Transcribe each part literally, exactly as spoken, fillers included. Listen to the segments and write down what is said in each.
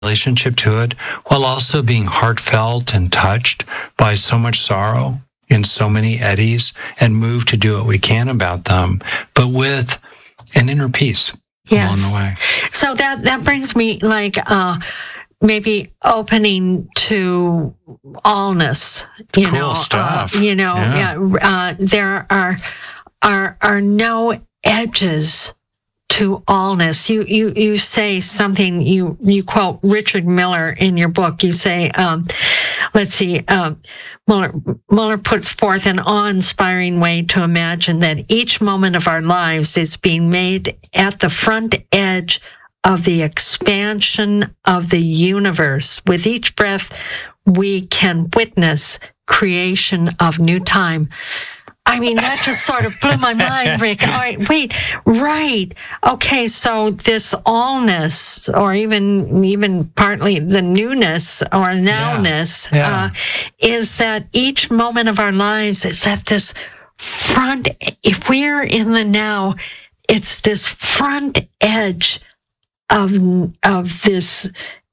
relationship to it, while also being heartfelt and touched by so much sorrow in so many eddies, and moved to do what we can about them, but with an inner peace yes. along the way. So that, that brings me like, uh, maybe opening to allness, you cool know, stuff. Uh, you know, yeah. yeah, uh, there are, are, are no edges to allness. You, you, you say something, you, you quote Richard Miller in your book. You say, um, let's see, um, Muller, Muller puts forth an awe-inspiring way to imagine that each moment of our lives is being made at the front edge of the expansion of the universe. With each breath, we can witness creation of new time. I mean, that just sort of blew my mind, Rick. All right, wait, right. Okay, so this allness, or even even partly the newness or nowness, yeah. Yeah. Uh, is that each moment of our lives is at this front, if we're in the now, it's this front edge of of this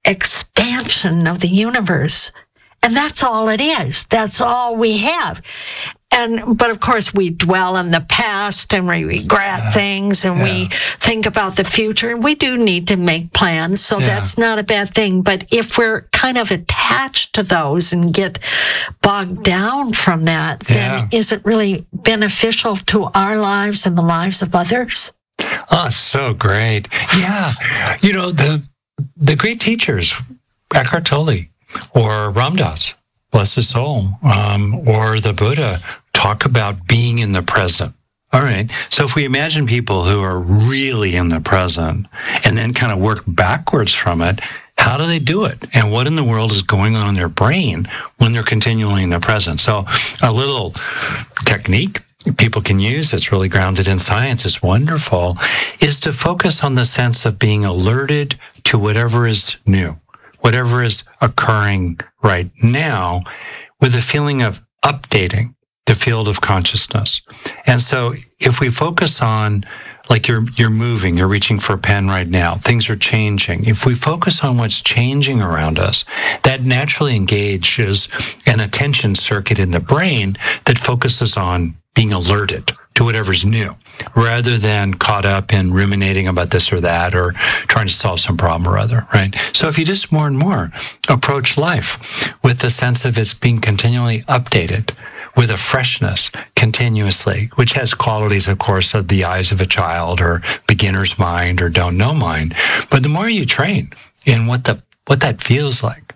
expansion of the universe. And that's all it is. That's all we have. And, but of course we dwell in the past and we regret yeah. things and yeah. we think about the future, and we do need to make plans. So yeah. that's not a bad thing. But if we're kind of attached to those and get bogged down from that, then yeah. is it really beneficial to our lives and the lives of others? Oh, so great. Yeah. You know, the, the great teachers, Eckhart Tolle or Ram Dass, bless his soul, um, or the Buddha, talk about being in the present. All right. So if we imagine people who are really in the present and then kind of work backwards from it, how do they do it? And what in the world is going on in their brain when they're continually in the present? So a little technique people can use that's really grounded in science, is wonderful, is to focus on the sense of being alerted to whatever is new, whatever is occurring right now, with a feeling of updating the field of consciousness. And so if we focus on, like you're you're moving, you're reaching for a pen right now, things are changing. If we focus on what's changing around us, that naturally engages an attention circuit in the brain that focuses on being alerted to whatever's new, rather than caught up in ruminating about this or that, or trying to solve some problem or other, right? So if you just more and more approach life with the sense of it's being continually updated, with a freshness continuously, which has qualities, of course, of the eyes of a child or beginner's mind or don't know mind. But the more you train in what the what that feels like,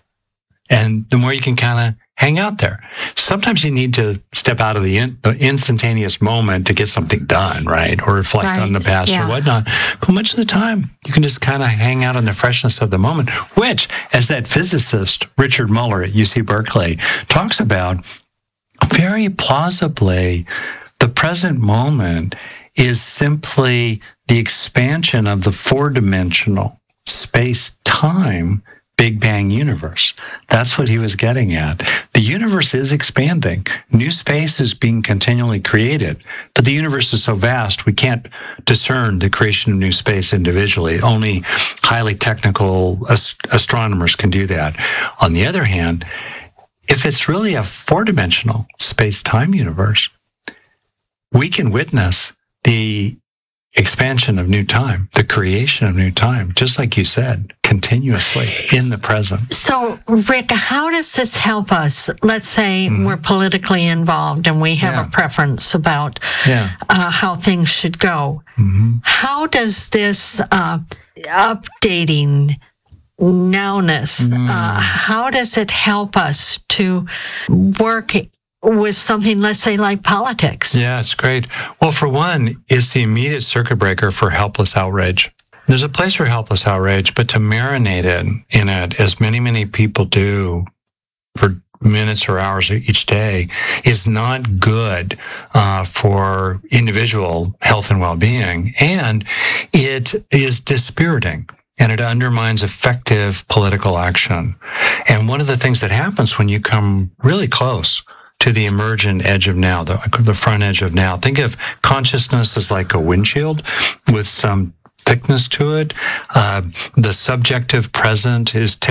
and the more you can kind of hang out there. Sometimes you need to step out of the, in, the instantaneous moment to get something done, right? Or reflect right. on the past yeah. or whatnot. But much of the time, you can just kind of hang out in the freshness of the moment, which, as that physicist, Richard Muller at U C Berkeley, talks about, very plausibly, the present moment is simply the expansion of the four-dimensional space-time Big Bang universe. That's what he was getting at. The universe is expanding. New space is being continually created, but the universe is so vast, we can't discern the creation of new space individually. Only highly technical ast- astronomers can do that. On the other hand, if it's really a four-dimensional space-time universe, we can witness the expansion of new time, the creation of new time, just like you said, continuously in the present. So, Rick, how does this help us? Let's say mm-hmm. we're politically involved and we have yeah. a preference about yeah. uh, how things should go. Mm-hmm. How does this uh, updating nowness, mm. uh, how does it help us to work with something, let's say, like politics? Yeah, it's great. Well, for one, it's the immediate circuit breaker for helpless outrage. There's a place for helpless outrage, but to marinate in, in it, as many, many people do for minutes or hours each day, is not good uh, for individual health and well-being, and it is dispiriting. And it undermines effective political action. And one of the things that happens when you come really close to the emergent edge of now, the, the front edge of now, think of consciousness as like a windshield with some thickness to it. Uh, the subjective present is